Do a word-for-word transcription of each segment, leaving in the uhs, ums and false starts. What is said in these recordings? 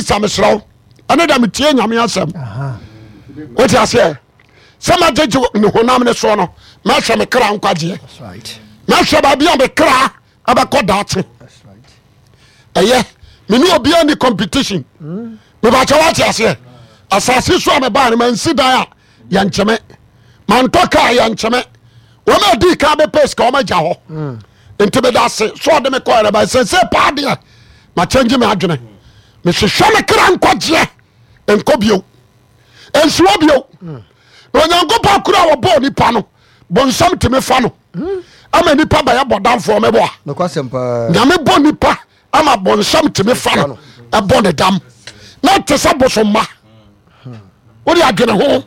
sista mesrɛ ɛne da metie nyame asɛm wote aseɛ sɛ magyegye ne honam ne soɔ no mɛhwɛ me kra nkwagyeɛ mɛhwɛ baabi a me kra abɛkɔ daakye ɛyɛ mene obia ni competition mebakyɛ woate aseɛ asase so a mebaa no mansi dan a yɛnkyɛme mantɔ kaa yɛnkyɛme wɔma adi ka bɛpɛ sika wɔmagya hɔ nti meda se so ɔde me kɔɛrɛ ba sɛ sɛ paa deɛ makyɛngye me adwene mehwehwɛ me kra nkwagyeɛ nkɔ bio nsuwa bio na onyankopɔn koro a wɔbɔɔ nipa no bɔnsam tumi fa no ama nipa bɛyɛ bɔdamfoɔ mɛbɔ a nyame bɔ nipa ama bɔnsam tumi fa no ɛbɔ ne dam na te sɛ bosomma wode adwene ho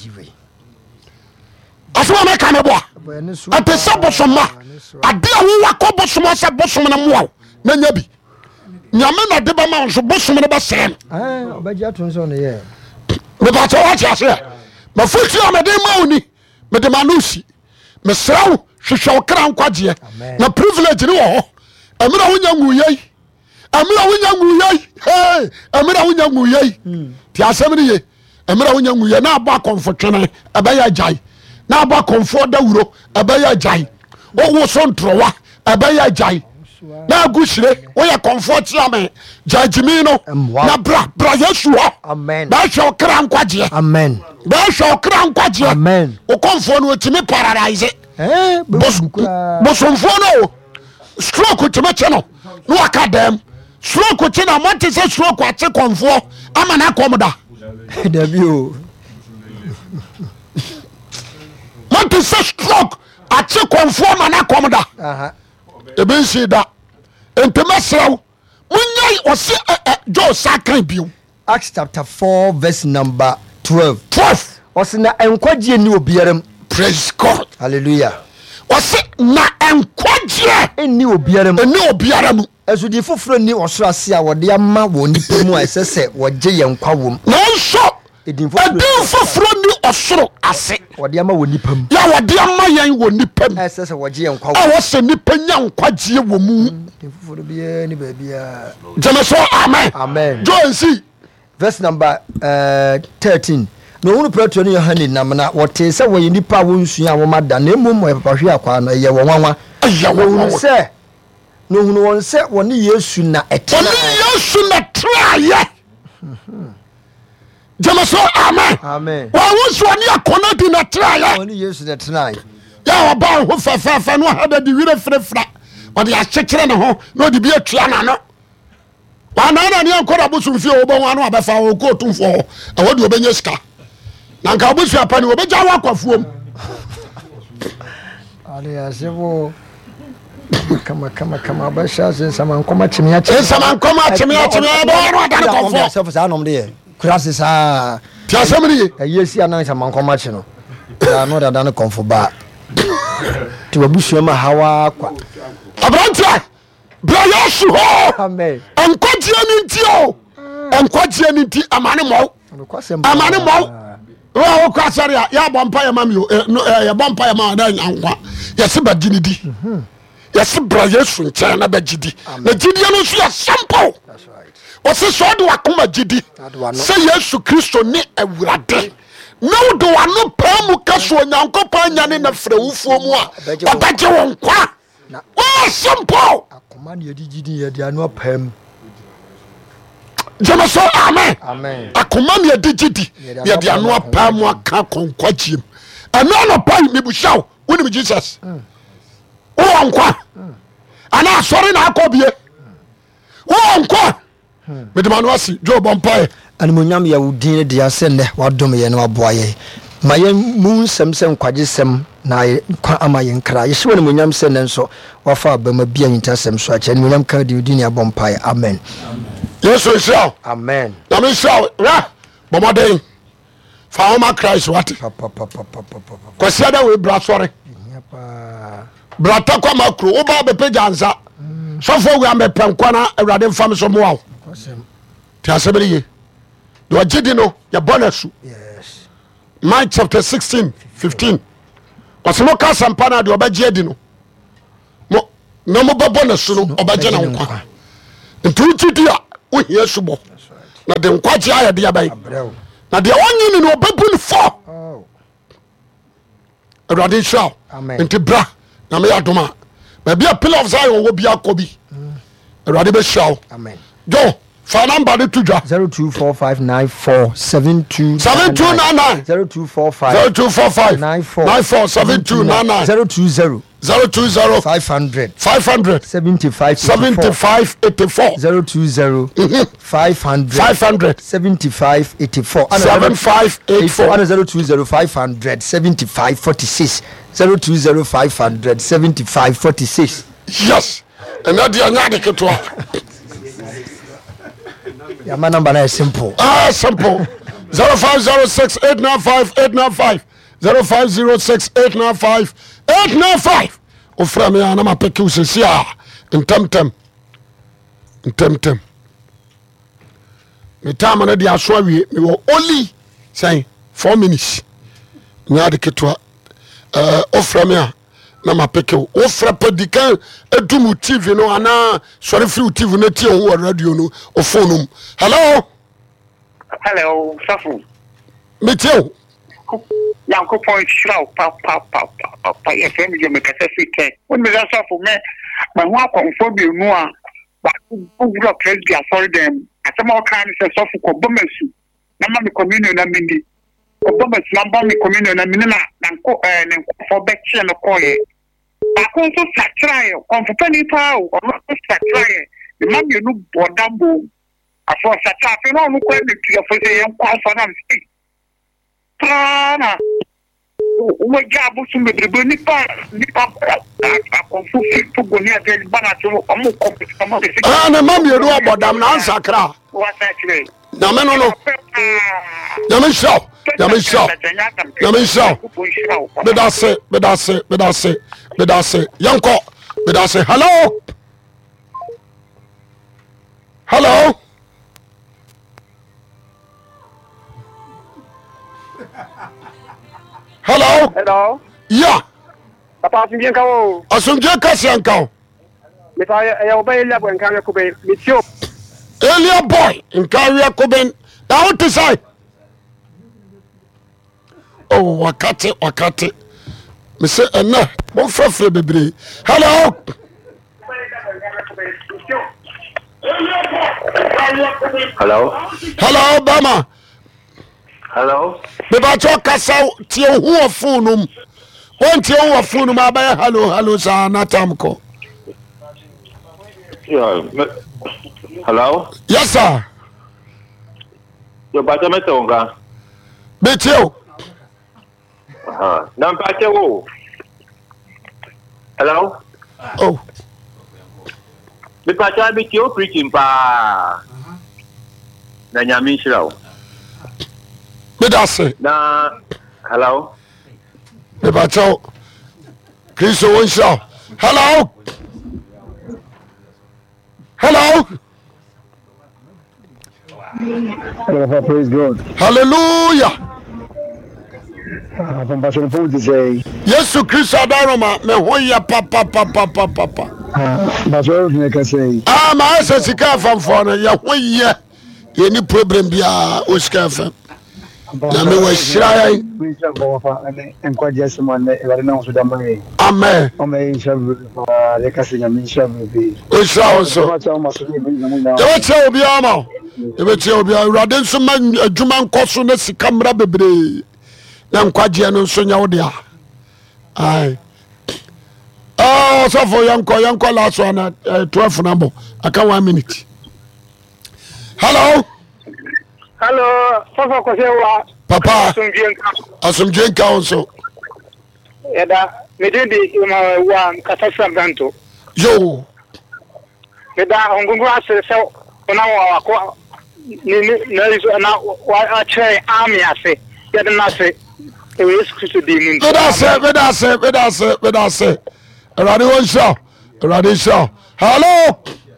asoma mɛka mɛbɔ a ɛte sɛ bosomma ade a wowa kɔ bosom sɛ bosom no mmoaw na nya bi nyame na de bɛma wo nso bosom no bɛsɛe no mebakyɛ woakye aseɛ mafotu a mede ma wo ni mede ma no si mesrɛ wo hwehwɛ wo kra nkwagyeɛ na privilege ne wɔ hɔ ɛmerɛ wonya nwuyei ɛmerɛ wonya nwuyei ɛmerɛ wonya nwuyei nti asɛm ne ye ɛmerɛ wonya nwuyei na abɔ akɔmfo twene ɛbɛyɛ agyae na abɔ akɔmfoɔ dawuro ɛbɛyɛ agyae wowo so ntorowa ɛbɛyɛ agyae na agu hyire woyɛ kɔmfoɔ kyea me gyagyimi no na bra bra yesu hɔ bɛhwɛ wo kra nkwagyeɛ bɛhwɛ wo kra nkwagyeɛ wo kɔmfoɔ no wɔtumi paradise bosomfoɔ no stroke tumi kye no na waka dam stroke kye no mote sɛ stroke akye kɔmfoɔ ama no akɔm da mote sɛ stroke akye kɔmfoɔ ma no akɔm da ɛbɛnsi da enti mɛserɛ wo monyai ɔse jo sa kan bio Acts chapter four verse number twelve twelve ɔse na nkwagyeɛ ni obiara mu praise God hallelujah ɔse na nkwagyeɛ ɛni obiara mu ɛni obiara mu ɛsodi foforɔ ni ɔsoro ase a wɔde ama wɔ nipa mu a ɛsɛ sɛ wɔgye yɛn nkwa wom nanso ɛdin foforɔ ni ɔsoro ase wɔde ama wɔ nipa mu ya wɔde ama yɛn wɔ nipa mu ɛsɛ sɛ wɔgye yɛn nkwa wom a wɔsɛ nipa nya nkwagyeɛ wɔ mu ɛdin foforɔ biara ni baabia gyeme so amen amen jo nsi verse number uh, thirteen na ohunu Petro ne Yohane nam na wɔte sɛ wɔyɛ nipa a wɔnsua a wɔma da na mmom wɔyɛ papahwe akwa no ɛyɛ wɔn nwanwa ɛyɛ wɔn sɛ na ohunu wɔn sɛ wɔne Yesu na ɛtena wɔne Yesu na traayɛ gyeme so amen amen wɔn so ne akɔna di na traayɛ wɔne Yesu na ɛtena ya wɔba ho fɛfɛɛfɛ no hada di wire frɛfra wɔde akyekyere ne ho na ɔde bi atua na no wanana ne ankɔda bosomfie wɔbɔ ho ano abɛfa wɔ kootumfoɔ hɔ ɛwɔ de wɔbɛnya sika na nka wobɛsua pa ne wɔbɛgya wɔ akwafuom aleyasebo kama kama kama bɛhyɛ se nsamankɔma kyemea nsamankɔma kyemea kyemea bɛwɔ no adane kɔfoɔ sɛfo saa nom deɛ kura se saa ti asɛm ne ye ɛyɛ si anan nsamankɔma kye no na no dada ne kɔmfo baa nti wabusua ma hawa kwa aberanteɛ bra Yesu hɔ nkwagyeɛ no nti o nkwagyeɛ no nti amane mmɔw amane mmɔw wọ́n kọ́ asẹ́rẹ́ a yà bọ̀ mpa yẹ ma mi o yẹ bọ̀ mpa yẹ ma ọ̀dà nyankwa yẹ si bẹ̀ jini di yẹ si bra Yesu nkyɛn na bẹ̀ jidi na jidi yẹn nso yẹ simple wọ́n sọ ọ́ de wa kọ́ ma jidi sẹ Yesu Kristo ní Awurade na o de wa no paa mu kẹsàn onyanko paa nyane na fẹrẹ wufuo mu a ọbẹ̀ jẹ wọn kwa wọ́n simple. akoma ni yẹ di jidi yẹ di anu apaa mu. Jẹ́mi sọ amen. Akoma ni yɛde gidi yɛde ano apaa mu aka kɔnkwagyeɛ mu ɛno anɔpa yi mebuhyɛ wo wonim Jesus wowɔ nkwa anaa asɔre na akɔ bie wowɔ nkwa mede ma no asi dwo bɔ mpaeɛ animonyam yɛ wo din de asɛ nnɛ wadom yɛ na waboa yɛ ma yɛn mu nsɛm sɛ nkwagyesɛm na nkwa ama yɛn kra yɛhyɛ wo animonyam sɛ nnɛ nso wafa abama bi anyintasɛm so akyɛ animonyam ka de wodi ne abɔ mpaeɛ amen. Yesu nhyira amen na menhyira wo ra bɔmmɔden fa homa Christ wate kwasiada da wei bra sɔre bra takɔ ama kuro woba bɛpɛgya nsa sɔfoɔ wu amɛpɛ nkwa na Awurade mfa me so mmoa wo nti asɛm ne ye de ɔgye di no yɛbɔ no asu Mark chapter sixteen fifteen ɔsɛ moka asɛmpa no a deɛ ɔbɛgye adi no na mobɛbɔ no asu no ɔbɛgye no nkwa nti wogye di a wohia subɔ na de nkwagye ayɛ deɛ bɛyɛ na deɛ wɔnye ne no ɔbɛbu no fɔ awurade nhyira wo nti bra na meyɛ adom a baabi a pillar of Zion wɔ bi akɔ bi awurade bɛhyira wo jo fa number ne to dwa zero two four five nine four seven two seven two nine nine zero two four five zero two four five nine four nine four seven two nine nine zero two zero zero two zero five hundred five hundred seventy five seventy five eighty four zero two zero five hundred five hundred seventy five eighty four seven five eight four zero two zero five hundred seventy five forty six zero two zero five hundred seventy five forty six. Yes, and that the another ketua. Yeah, my number is simple. Ah, simple. Zero five zero six eight nine five eight nine five zero five zero six eight nine five eight nine five. O frame ya na mapeke usesia ntemtem ntemtem. Me time na di aso awie me wo only say four minutes. Nya de ketua eh o frame ya na mapeke o fra pedikan edum T V no ana sori free T V no tie ho radio no o phone no. Hello. Hello, Safu. Me tie. Yanko point shroud pa pa pa pa pa ye fem je me kase fite. Won me da Safu me ma ho akonfo bi nu a ba bu block president for them. Asema o kan se Safu ko bomasu. Na ma me communion na mindi. O bomasu na ba me communion na mindi na nanko eh nanko for be che no koye. Ba ko so satrai konfo pani pa o no satrai. The man you no bodambo. Afọ sata fe no no kwa de tia fo se yen kwa so na msi. Tana. O jabu su medrebe ni pa ni pa akonfu fi to go ni ade bana to o mo kompeti kama de. Ah na mam ye do abodam na ansakra. Wa sa kire. Na me no no. Na me show. Na me show. Na me show. Me da se, me da se, me da se, me da se. Yanko, me da se. Hello. Hello. Hello. Hello. Yeah. Papa Asumje ka wo. Asumje ka se anka. Me fa ya oba Elia boy nka ko be me tio. Elia boy nka ko ben. Na what to say? Oh, wakati wakati. Me say ena, mo frafre bebre. Hello. Hello. Hello, Obama. Hello. Me ba cho kasa tie hu phone num. Won tie hu phone num abaya hello hello sa na tamko. Yeah. Hello. Yes sir. Yo ba ta metonga. Be tie. Ah, nan pa tie wo. Hello. Oh. Me pa ta bi tie o preaching pa. Na nyami shirawo. Me da se. Na hello. Me ba cho. Kristo won show. Hello. Hello. Hello, praise God. Hallelujah. Uh, from Pastor Paul to say, Yesu Kristo adaroma me hoya pa pa pa pa pa pa pa. uh, Pastor can say, Ah ma ese sika fam for no ya hoya. Ye ni problem bia o sika fam. Na me wa shira yan. we shall go for and quite just one that knows with the money. Amen. O may shall the casting and shall be. O shira so. What's almost Ye wa che obi ama. Ye wa che obi awurade nso ma adwuma nkoso na sika mra bebre. Na nkwaje no nso nya wo dia. Ai. Oh, so for yanko yanko last one uh, twelve number. I can one minute. Hello. Hello, Safu ko se wa. Papa. Asumje nka. Asumje nka also. Eda me de di ma wa kasa sambanto. Yo. Eda ongungu ase se ona wa ko ni ni na iso na wa a che ami ase. Ya de na se. E we Kristo di mun. Me da se, me da se, me da se, me da se. Erade won show. Erade show. Hello.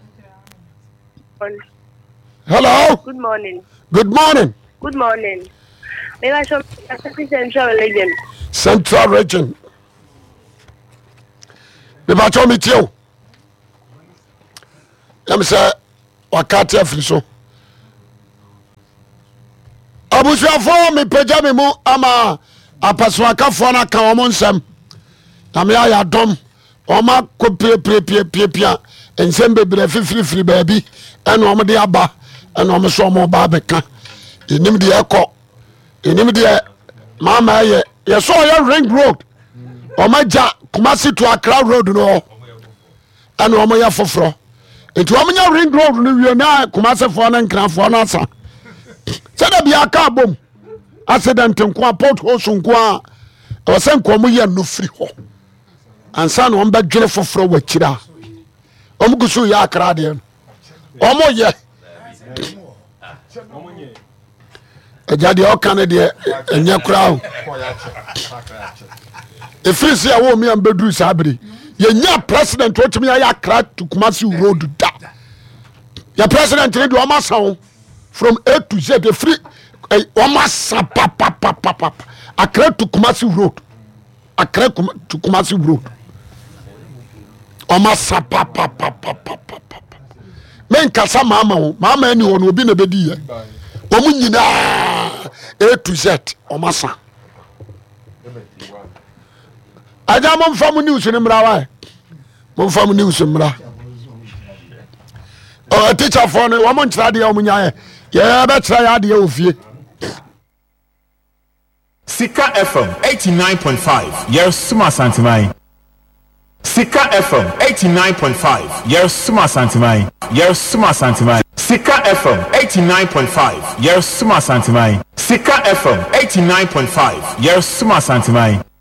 Hello. Good morning. Good morning. Good morning. May I show Central Religion? Central Region. Me ba cho me tio. Yam say wakati afiri so. abusuafo me pagya me mu ama apaswakafoɔ no aka ɔmo nsɛm na me ayɛ adɔm ɔma kɔ piapiapiapia nsɛm bebree fifirifiri baabi ɛna ɔmo de aba ɛna ɔmo so ɔmo ba bɛka ɛnim deɛ ɛkɔ ɛnim deɛ mama ɛyɛ yɛsɛ ɔyɛ ring road ɔma gya Kumasi to Accra road no ɛna ɔmo yɛ foforɔ nti ɔmo nyɛ ring road no wie na Kumasi foɔ no nkrafoɔ no asa sɛda bia ka bom accident nko a potholes nko a ɔsɛ nko ɔmo yɛ no firi hɔ ansa na ɔmo bɛdwene foforɔ wɔ akyira ɔmo gu so yɛ Accra deɛ no ɔmo yɛ agya deɛ ɔka no deɛ ɛnyɛ koraa o ɛfiri sɛ ɛwɔ mi a mbɛduru saa bere yɛnya president wɔtumi ayɛ Accra to Kumasi road da yɛ president no deɛ ɔma sa wo from A to Z ɛfiri ɔma sa papapapapa Accra to Kumasi road Accra to Kumasi road ɔma sa papapapapapa menkasa maama wo maama ani wɔ no obi na bɛdi yɛ ɔmo nyinaa A to Z ɔma sa aja momfa mu news ni mra wa momfa mu news mra o teacher for no wo mo nkyra de o mo nya ye ye be kyra ya de ofie Sika F M eighty-nine point five yes suma santimai Sika F M eighty-nine point five yes suma santimai yes suma santimai Sika F M eighty-nine point five yes suma santimai Sika F M eighty-nine point five yes suma santimai